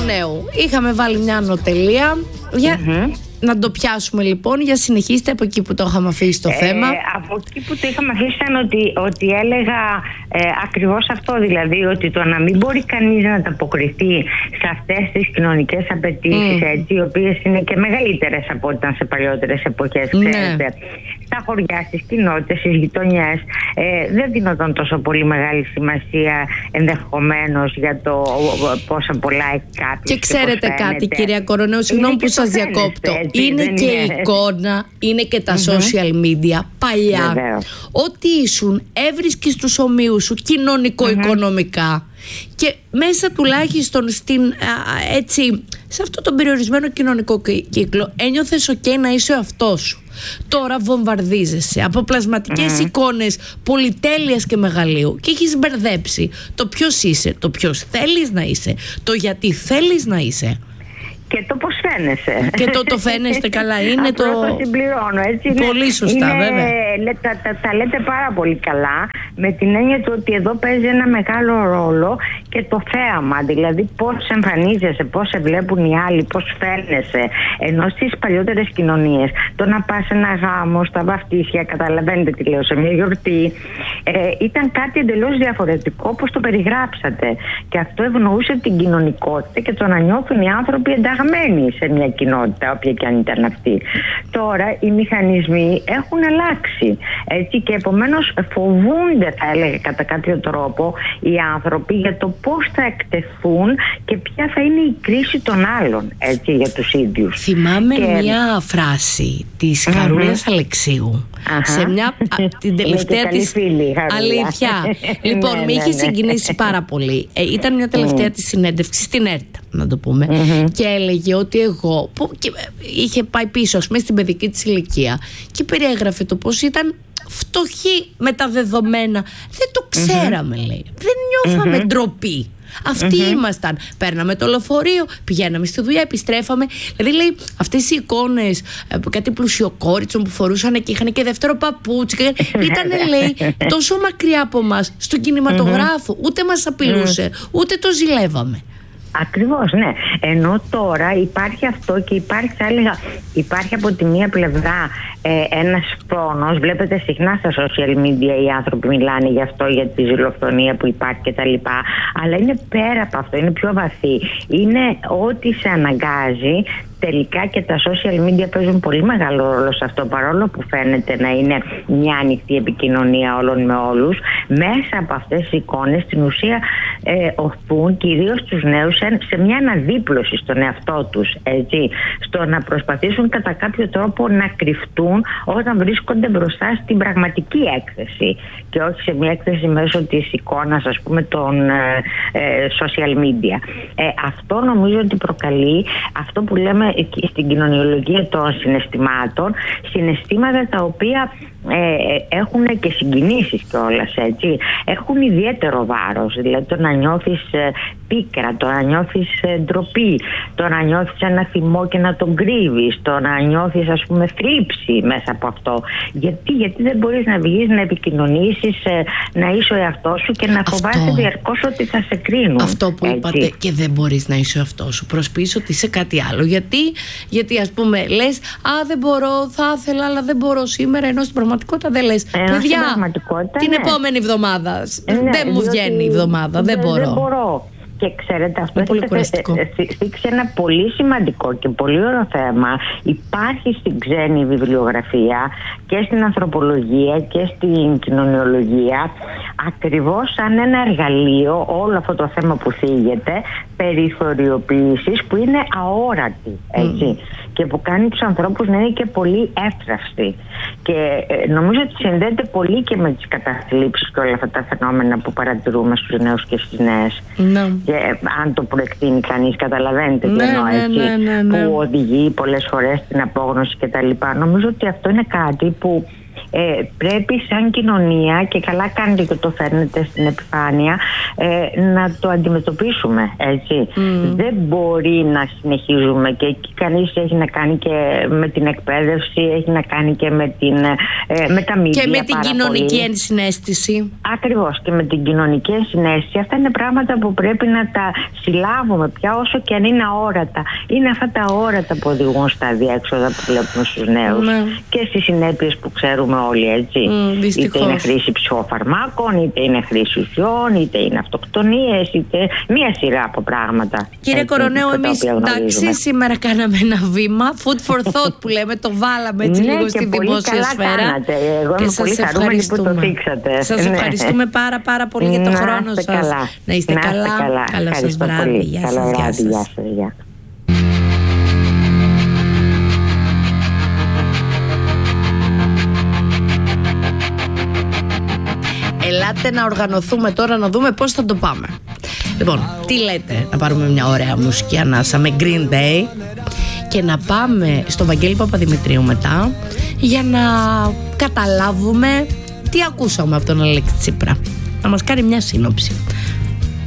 νέου. Είχαμε βάλει μια ανωτελεία για να το πιάσουμε λοιπόν. Για συνεχίστε από εκεί που το είχαμε αφήσει το θέμα. Από εκεί που το είχαμε αφήσει ήταν ότι έλεγα ακριβώς αυτό, δηλαδή ότι το να μην μπορεί κανείς να ανταποκριθεί σε αυτές τις κοινωνικές απαιτήσεις, έτσι, οι οποίες είναι και μεγαλύτερες από ό,τι ήταν σε παλιότερες εποχές, ξέρετε. Στα χωριά, στις κοινότητες, στις γειτονιές, δεν δίνονταν τόσο πολύ μεγάλη σημασία ενδεχομένως για το πόσα πολλά έχει κάποιος. Και ξέρετε κάτι, κυρία Κορονέου, συγγνώμη που σας διακόπτω. Είναι και η εικόνα, είναι και τα social media παλιά. Ό,τι ήσουν, έβρισκες τους ομοίους σου κοινωνικο-οικονομικά και μέσα τουλάχιστον έτσι, σε αυτό τον περιορισμένο κοινωνικό κύκλο ένιωθες να είσαι ο εαυτός σου. Τώρα βομβαρδίζεσαι από πλασματικές εικόνες πολυτέλειας και μεγαλείου και έχεις μπερδέψει το ποιος είσαι, το ποιος θέλεις να είσαι, το γιατί θέλεις να είσαι. Και το πώς φαίνεσαι. Και το φαίνεστε καλά. Είναι το συμπληρώνω, έτσι. Πολύ σωστά, βέβαια. Τα λέτε πάρα πολύ καλά, με την έννοια του ότι εδώ παίζει ένα μεγάλο ρόλο και το θέαμα. Δηλαδή πώς εμφανίζεσαι, πώς σε βλέπουν οι άλλοι, πώς φαίνεσαι. Ενώ στις παλιότερες κοινωνίες, το να πας σε ένα γάμο, στα βαφτίσια, καταλαβαίνετε τι λέω, σε μια γιορτή, ήταν κάτι εντελώς διαφορετικό, όπως το περιγράψατε. Και αυτό ευνοούσε την κοινωνικότητα και το να νιώθουν οι άνθρωποι ενταγμένοι σε μια κοινότητα, όποια και αν ήταν αυτή. Τώρα οι μηχανισμοί έχουν αλλάξει, έτσι, και επομένως φοβούνται, θα έλεγα κατά κάποιο τρόπο, οι άνθρωποι για το πώς θα εκτεθούν και ποια θα είναι η κρίση των άλλων, έτσι, για τους ίδιους. Θυμάμαι μια φράση της Χαρούλας Αλεξίου σε μια την τελευταία της αλήθεια. Λοιπόν, με είχε συγκινήσει πάρα πολύ. Ήταν μια τελευταία της συνέντευξη στην ΕΡΤ, να το πούμε, και έλεγε ότι εγώ είχε πάει πίσω, ας πούμε, στην παιδική της ηλικία και περιέγραφε το πώς ήταν φτωχοί με τα δεδομένα. Δεν το ξέραμε, λέει. Δεν νιώθαμε ντροπή. Αυτοί ήμασταν. Παίρναμε το λεωφορείο, πηγαίναμε στη δουλειά, επιστρέφαμε. Δηλαδή, λέει, αυτές οι εικόνες κάτι πλουσιοκόριτσων που φορούσαν και είχαν και δεύτερο παπούτσι. Ήτανε, λέει, τόσο μακριά από μας στον κινηματογράφο. Ούτε μας απειλούσε, ούτε το ζηλεύαμε. Ακριβώς, ναι. Ενώ τώρα υπάρχει αυτό και υπάρχει, θα έλεγα, υπάρχει από τη μία πλευρά ένας φόνος. Βλέπετε συχνά στα social media οι άνθρωποι μιλάνε γι' αυτό, για τη ζηλοφθονία που υπάρχει κτλ. Αλλά είναι πέρα από αυτό, είναι πιο βαθύ. Είναι ότι σε αναγκάζει. Τελικά και τα social media παίζουν πολύ μεγάλο ρόλο σε αυτό, παρόλο που φαίνεται να είναι μια ανοιχτή επικοινωνία όλων με όλους. Μέσα από αυτές τις εικόνες, στην ουσία, οθούν κυρίως τους νέους σε μια αναδίπλωση στον εαυτό τους, έτσι, στο να προσπαθήσουν κατά κάποιο τρόπο να κρυφτούν όταν βρίσκονται μπροστά στην πραγματική έκθεση και όχι σε μια έκθεση μέσω της εικόνας, ας πούμε, των social media. Αυτό νομίζω ότι προκαλεί αυτό που λέμε στην κοινωνιολογία των συναισθημάτων, συναισθήματα τα οποία έχουν και συγκινήσεις κιόλας, έτσι. Έχουν ιδιαίτερο βάρος, δηλαδή το να νιώθεις πίκρα, το να νιώθεις ντροπή, το να νιώθεις ένα θυμό και να τον κρύβεις, το να νιώθεις, ας πούμε, θλίψη μέσα από αυτό. Γιατί δεν μπορείς να βγεις, να επικοινωνήσεις, να είσαι ο εαυτός σου και να φοβάσαι διαρκώς ότι θα σε κρίνουν. Αυτό που είπατε, και δεν μπορείς να είσαι ο εαυτός σου, προσποιείς ότι είσαι κάτι άλλο. Γιατί ας πούμε λες, δεν μπορώ, θα ήθελα, αλλά δεν μπορώ σήμερα, ενώ στην πραγματικότητα δεν λες, παιδιά, την επόμενη εβδομάδα δεν μου βγαίνει η εβδομάδα, δεν μπορώ. Και ξέρετε, αυτό θίξει ένα πολύ σημαντικό και πολύ ωραίο θέμα. Υπάρχει στην ξένη βιβλιογραφία και στην ανθρωπολογία και στην κοινωνιολογία, ακριβώς σαν ένα εργαλείο, όλο αυτό το θέμα που θίγεται, περιθωριοποίησης, που είναι αόρατη, έτσι, και που κάνει τους ανθρώπους να είναι και πολύ εύθραυστοι. Και νομίζω ότι συνδέεται πολύ και με τις καταθλίψεις και όλα αυτά τα φαινόμενα που παρατηρούμε στους νέους και στις νέες. Και αν το προεκτείνει κανείς, καταλαβαίνετε τι εννοώ, έτσι, που οδηγεί πολλές φορές στην απόγνωση κτλ. Νομίζω ότι αυτό είναι κάτι που πρέπει σαν κοινωνία, και καλά κάνετε και το φέρνετε στην επιφάνεια, να το αντιμετωπίσουμε, έτσι. Δεν μπορεί να συνεχίζουμε, και κανείς έχει να κάνει και με την εκπαίδευση, έχει να κάνει και με τα μίδια. Και με την κοινωνική ενσυναίσθηση. Ακριβώς, και με την κοινωνική ενσυναίσθηση. Αυτά είναι πράγματα που πρέπει να τα συλλάβουμε πια, όσο και αν είναι αόρατα. Είναι αυτά τα αόρατα που οδηγούν στα διέξοδα που βλέπουμε στους νέους, και στις συνέπειες που ξέρουμε όλοι, έτσι. Είτε είναι χρήση ψυχοφαρμάκων, είτε είναι χρήση ουσιών, είτε είναι αυτοκτονίες, είτε μία σειρά από πράγματα. Κύριε Κορονέου, εμείς εντάξει, σήμερα κάναμε ένα βήμα, food for thought που λέμε, το βάλαμε έτσι λίγο στη δημόσια σφαίρα. Εγώ είμαι πολύ χαρούμενη που το δείξατε. Σας ευχαριστούμε πάρα πολύ για το χρόνο σας. Να είστε καλά. Καλό σας βράδυ. Γεια σας. Ελάτε να οργανωθούμε τώρα, να δούμε πώς θα το πάμε. Λοιπόν, τι λέτε, να πάρουμε μια ωραία μουσική ανάσα με Green Day και να πάμε στο Βαγγέλη Παπαδημητρίου μετά, για να καταλάβουμε τι ακούσαμε από τον Αλέξη Τσίπρα. Να μας κάνει μια σύνοψη.